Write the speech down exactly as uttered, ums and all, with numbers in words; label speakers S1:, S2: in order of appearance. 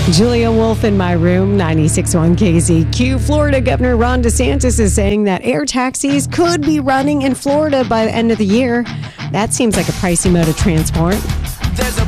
S1: Julia Wolf in my room, ninety-six point one K Z Q. Florida Governor Ron DeSantis is saying that air taxis could be running in Florida by the end of the year. That seems like a pricey mode of transport.
S2: There's a